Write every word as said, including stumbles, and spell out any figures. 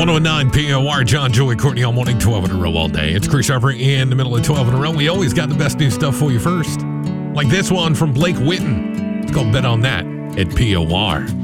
one oh nine P O R, John, Joey, Courtney, all morning, twelve in a row all day. It's Chris Sharper in the middle of twelve in a row. We always got the best new stuff for you first. Like this one from Blake Witten. It's called Bet on That at P O R.